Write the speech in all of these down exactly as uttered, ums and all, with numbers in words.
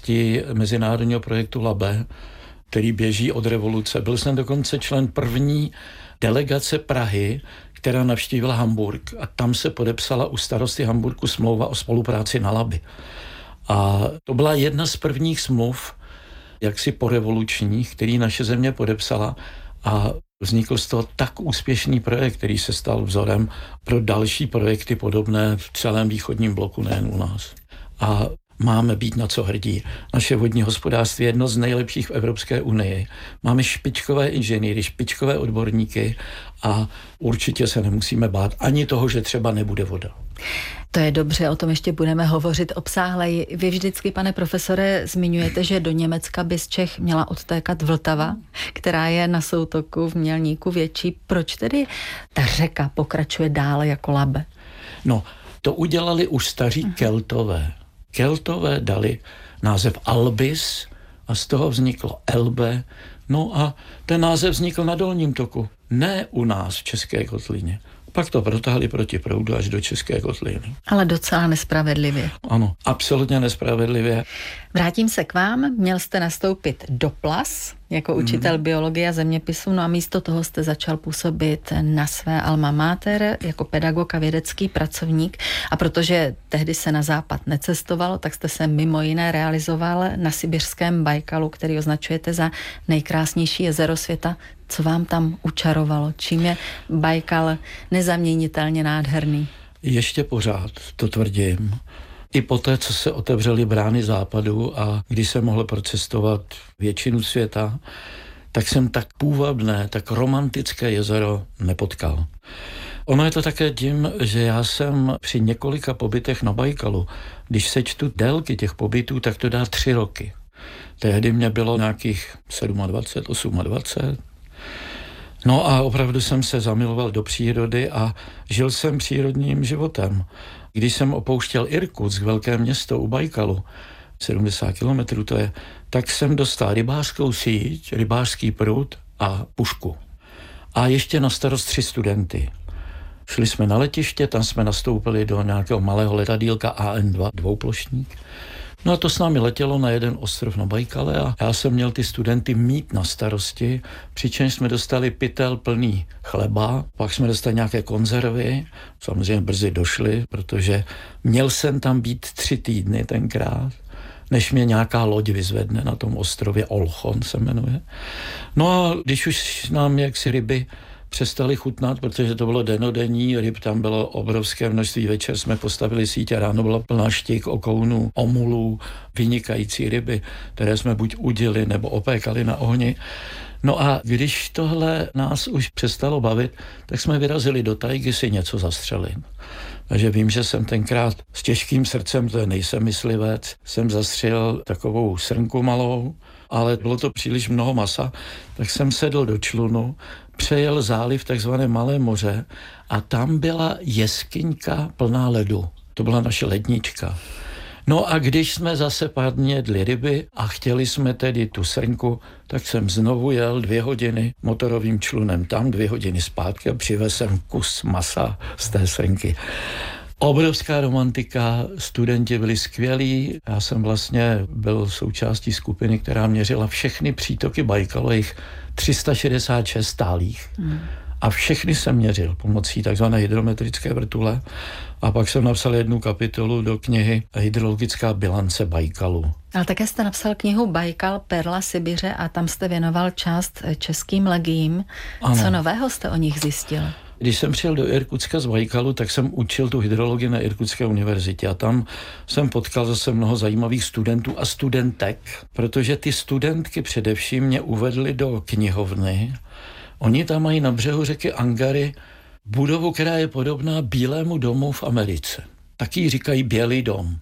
součástí mezinárodního projektu Labe, který běží od revoluce. Byl jsem dokonce člen první delegace Prahy, která navštívila Hamburg a tam se podepsala u starosty Hamburku smlouva o spolupráci na Labi. A to byla jedna z prvních smluv, jaksi porevolučních, který naše země podepsala a vznikl z toho tak úspěšný projekt, který se stal vzorem pro další projekty podobné v celém východním bloku, nejen u nás. A máme být na co hrdí. Naše vodní hospodářství je jedno z nejlepších v Evropské unii. Máme špičkové inženýry, špičkové odborníky a určitě se nemusíme bát ani toho, že třeba nebude voda. To je dobře, o tom ještě budeme hovořit obsáhleji. Vy vždycky, pane profesore, zmiňujete, že do Německa by z Čech měla odtékat Vltava, která je na soutoku v Mělníku větší. Proč tedy ta řeka pokračuje dále jako Labe? No, to udělali už staří Keltové. Keltové dali název Albis a z toho vzniklo Elbe. No a ten název vznikl na dolním toku, ne u nás v České kotlině. Pak to protáhli proti proudu až do České kotliny. Ale docela nespravedlivě. Ano, absolutně nespravedlivě. Vrátím se k vám. Měl jste nastoupit do Plas jako učitel mm. biologie a zeměpisu, no a místo toho jste začal působit na své alma mater jako pedagog a vědecký pracovník. A protože tehdy se na západ necestovalo, tak jste se mimo jiné realizoval na sibiřském Bajkalu, který označujete za nejkrásnější jezero světa. Co vám tam učarovalo? Čím je Bajkal nezaměnitelně nádherný? Ještě pořád, to tvrdím. I poté, co se otevřely brány západu a když jsem mohl procestovat většinu světa, tak jsem tak půvabné, tak romantické jezero nepotkal. Ono je to také tím, že já jsem při několika pobytech na Bajkalu, když sečtu délky těch pobytů, tak to dá tři roky. Tehdy mě bylo nějakých dvacet sedm, dvacet osm. No a opravdu jsem se zamiloval do přírody a žil jsem přírodním životem. Když jsem opouštěl Irkutsk, velké město u Bajkalu, sedmdesát kilometrů to je, tak jsem dostal rybářskou síť, rybářský prut a pušku. A ještě na starost tři studenty. Šli jsme na letiště, tam jsme nastoupili do nějakého malého letadýlka A N dva, dvouplošník. No a to s námi letělo na jeden ostrov na Bajkale a já jsem měl ty studenty mít na starosti, přičemž jsme dostali pytel plný chleba, pak jsme dostali nějaké konzervy, samozřejmě brzy došly, protože měl jsem tam být tři týdny tenkrát, než mě nějaká loď vyzvedne na tom ostrově, Olchon se jmenuje. No a když už nám jaksi ryby přestali chutnat, protože to bylo denodenní, ryb tam bylo obrovské množství, večer jsme postavili sítě, ráno byla plná štik, okounů, omulů, vynikající ryby, které jsme buď udili nebo opékali na ohni. No a když tohle nás už přestalo bavit, tak jsme vyrazili do tajgy si něco zastřelit. Takže vím, že jsem tenkrát s těžkým srdcem, to nejsem myslivec, jsem zastřelil takovou srnku malou, ale bylo to příliš mnoho masa, tak jsem sedl do člunu, přejel záliv takzvané Malé moře a tam byla jeskyňka plná ledu. To byla naše lednička. No a když jsme zase pádně jedli ryby a chtěli jsme tedy tu srnku, tak jsem znovu jel dvě hodiny motorovým člunem tam, dvě hodiny zpátky a přivez jsem kus masa z té srnky. Obrovská romantika, studenti byli skvělí, já jsem vlastně byl součástí skupiny, která měřila všechny přítoky Bajkalu, jich tři sta šedesát šest stálých. Hmm. A všechny jsem měřil pomocí takzvané hydrometrické vrtule a pak jsem napsal jednu kapitolu do knihy Hydrologická bilance Bajkalu. Ale také jste napsal knihu Bajkal, perla Sibiře a tam jste věnoval část českým legiím. Ano. Co nového jste o nich zjistil? Když jsem přijel do Irkutska z Bajkalu, tak jsem učil tu hydrologii na Irkutské univerzitě a tam jsem potkal zase mnoho zajímavých studentů a studentek, protože ty studentky především mě uvedly do knihovny. Oni tam mají na břehu řeky Angary budovu, která je podobná Bílému domu v Americe. Taky říkají Bělý dom.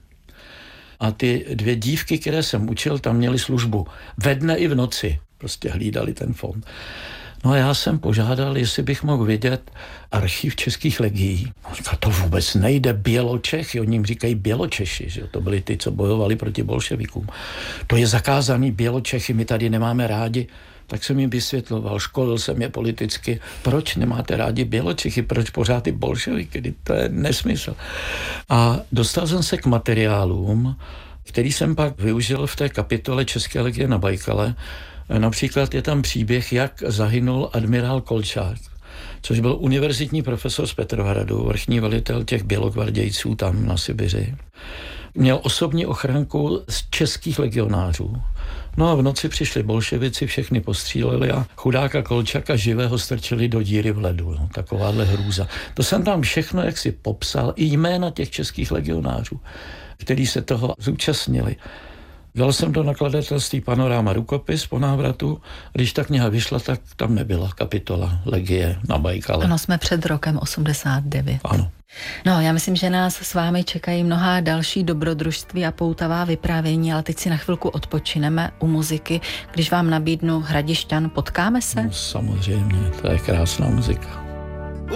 A ty dvě dívky, které jsem učil, tam měly službu ve dne i v noci. Prostě hlídali ten fond. No a já jsem požádal, jestli bych mohl vidět archiv českých legií. Říkal, to vůbec nejde, Běločechy, oni jim říkají Běločeši, že to byli ty, co bojovali proti bolševikům. To je zakázaný Běločechy, my tady nemáme rádi. Tak jsem jim vysvětloval, školil jsem je politicky, proč nemáte rádi Běločechy, proč pořád ty bolševiky, to je nesmysl. A dostal jsem se k materiálům který jsem pak využil v té kapitole České legie na Bajkale. Například je tam příběh, jak zahynul admirál Kolčák, což byl univerzitní profesor z Petrohradu, vrchní velitel těch bělogvardějců tam na Sibiři. Měl osobní ochranku z českých legionářů. No a v noci přišli bolševici, všechny postříleli a chudáka Kolčaka živého strčili do díry v ledu. No, takováhle hrůza. To jsem tam všechno jaksi popsal, i jména těch českých legionářů, kteří se toho zúčastnili. Dal jsem do nakladatelství Panorama rukopis po návratu. Když ta kniha vyšla, tak tam nebyla kapitola Legie na Bajkale. Ano, jsme před rokem osmdesát devět. Ano. No, já myslím, že nás s vámi čekají mnohá další dobrodružství a poutavá vyprávění, ale teď si na chvilku odpočineme u muziky. Když vám nabídnu Hradišťan, potkáme se? No, samozřejmě, to je krásná muzika.